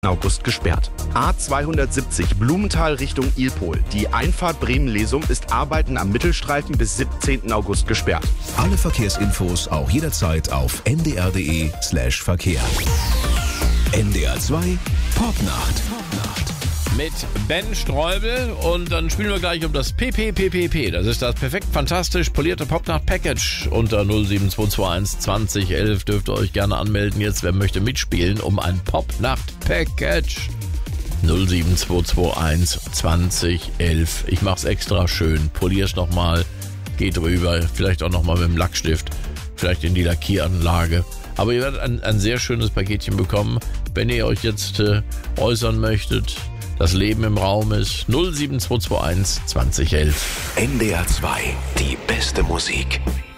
August gesperrt. A270 Blumenthal Richtung Ilpol. Die Einfahrt Bremen-Lesum ist Arbeiten am Mittelstreifen bis 17. August gesperrt. Alle Verkehrsinfos auch jederzeit auf ndr.de/Verkehr. NDR 2 Popnacht. Mit Ben Streubel und dann spielen wir gleich um das PPPPP. Das ist das perfekt fantastisch polierte Popnacht-Package. Unter 07221 2011 dürft ihr euch gerne anmelden. Jetzt, wer möchte mitspielen um ein Popnacht-Package. 07221 2011. Ich mach's extra schön, polier's nochmal, geht rüber, vielleicht auch nochmal mit dem Lackstift, vielleicht in die Lackieranlage. Aber ihr werdet ein sehr schönes Paketchen bekommen, wenn ihr euch jetzt äußern möchtet. Das Leben im Raum ist 07221 2011. NDR 2, die beste Musik.